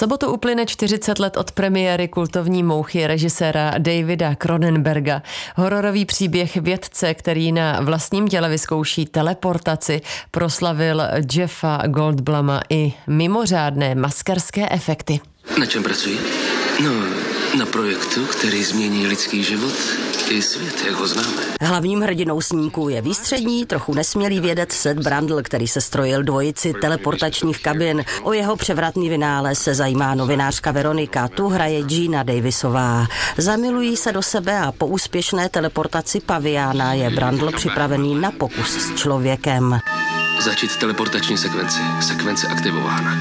sobotu uplyne 40 let od premiéry kultovní Mouchy režiséra Davida Cronenberga. Hororový příběh vědce, který na vlastním těle vyzkouší teleportaci, proslavil Jeffa Goldbluma i mimořádné maskerské efekty. Na čem pracuji? No, na projektu, který změní lidský život i svět, jak ho známe. Hlavním hrdinou snímku je výstřední, trochu nesmělý vědec Seth Brundle, který se strojil dvojici teleportačních kabin. O jeho převratný vynález se zajímá novinářka Veronika, tu hraje Gina Davisová. Zamilují se do sebe a po úspěšné teleportaci paviána je Brundle připravený na pokus s člověkem. Začít teleportační sekvenci. Sekvence aktivována.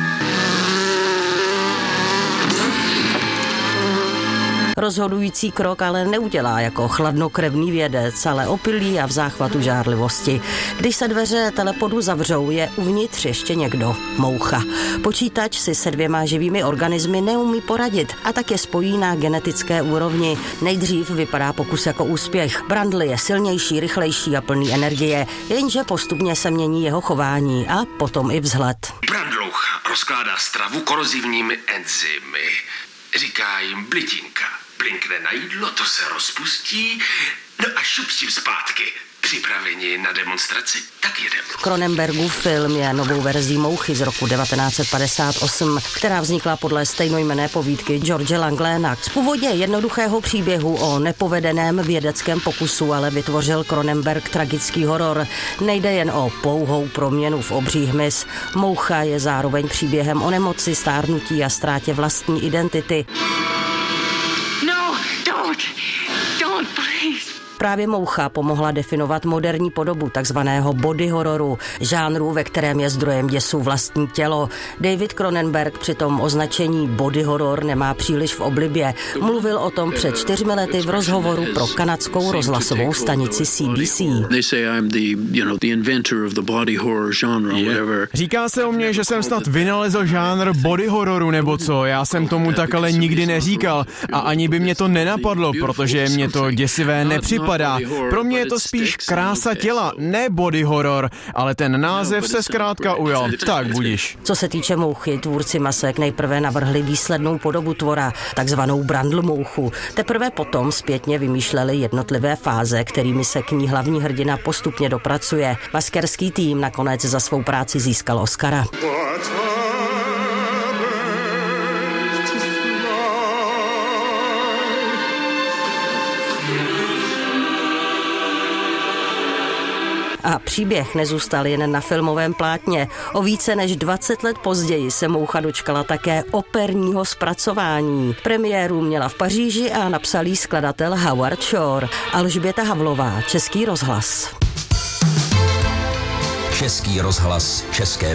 Rozhodující krok ale neudělá jako chladnokrevný vědec, ale opilý a v záchvatu žárlivosti. Když se dveře telepodu zavřou, je uvnitř ještě někdo, moucha. Počítač si se 2 živými organismy neumí poradit a tak je spojí na genetické úrovni. Nejdřív vypadá pokus jako úspěch. Brundle je silnější, rychlejší a plný energie, jenže postupně se mění jeho chování a potom i vzhled. Brundloucha rozkládá stravu korozivními enzymy. Říká jim blitínka. Blinkne na jídlo, to se rozpustí, no a šup s tím zpátky. Připraveni na demonstraci? Tak jedem. Cronenbergův film je novou verzí Mouchy z roku 1958, která vznikla podle stejnojmenné povídky George Langlena. Z původně jednoduchého příběhu o nepovedeném vědeckém pokusu ale vytvořil Cronenberg tragický horor. Nejde jen o pouhou proměnu v obří hmyz. Moucha je zároveň příběhem o nemoci, stárnutí a ztrátě vlastní identity. No, don't, please. Právě Moucha pomohla definovat moderní podobu takzvaného body hororu, žánru, ve kterém je zdrojem děsu vlastní tělo. David Cronenberg přitom označení body horror nemá příliš v oblibě. Mluvil o tom před 4 lety v rozhovoru pro kanadskou rozhlasovou stanici CBC. Říká se o mně, že jsem snad vynalezl žánr body hororu nebo co. Já jsem tomu tak ale nikdy neříkal a ani by mě to nenapadlo, protože mě to děsivé nepřipadá. Pro mě je to spíš krása těla, ne body horror, ale ten název se zkrátka ujal. Tak budiš. Co se týče mouchy, tvůrci masek nejprve navrhli výslednou podobu tvora, takzvanou Brundle mouchu. Teprve potom zpětně vymýšleli jednotlivé fáze, kterými se k ní hlavní hrdina postupně dopracuje. Maskerský tým nakonec za svou práci získal Oscara. A příběh nezůstal jen na filmovém plátně. O více než 20 let později se Moucha dočkala také operního zpracování. Premiéru měla v Paříži a napsal jí skladatel Howard Shore. Alžběta Havlová, Český rozhlas. Český rozhlas, České